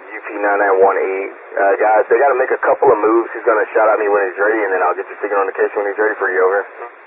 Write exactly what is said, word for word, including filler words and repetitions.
U P nine nine one eight. Uh, guys, they got to make a couple of moves. He's going to shout at me when he's ready, and then I'll get your signal on the case when he's ready for you, over.